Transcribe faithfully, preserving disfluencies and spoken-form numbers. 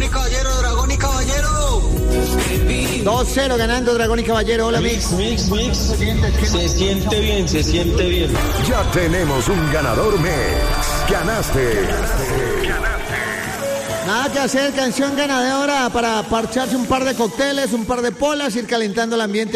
y Caballero, Dragón y Caballero. dos cero ganando Dragón y Caballero. Hola, Mix, Mix, Mix. Se siente bien, se siente bien. Ya tenemos un ganador, Mix. Ganaste. Nada que hacer, canción ganadora para parcharse un par de cócteles, un par de polas, ir calentando el ambiente.